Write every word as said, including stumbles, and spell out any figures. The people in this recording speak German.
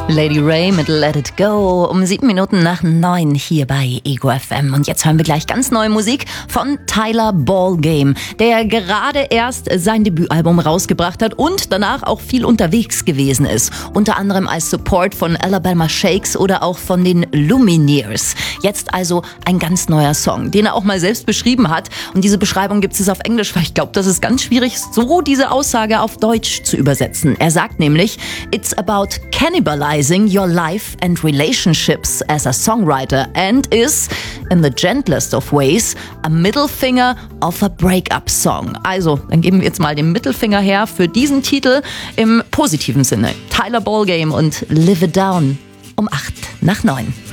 Lady Ray mit Let It Go um sieben Minuten nach neun hier bei Ego F M. Und jetzt hören wir gleich ganz neue Musik von Tyler Ballgame, der gerade erst sein Debütalbum rausgebracht hat und danach auch viel unterwegs gewesen ist. Unter anderem als Support von Alabama Shakes oder auch von den Lumineers. Jetzt also ein ganz neuer Song, den er auch mal selbst beschrieben hat. Und diese Beschreibung gibt es auf Englisch, weil ich glaube, das ist ganz schwierig, so diese Aussage auf Deutsch zu übersetzen. Er sagt nämlich, it's about cannibalizing your life and relationships as a songwriter and is, in the gentlest of ways, a middle finger of a breakup song. Also, dann geben wir jetzt mal den Mittelfinger her für diesen Titel im positiven Sinne. Tyler Ballgame und Live It Down um acht nach neun.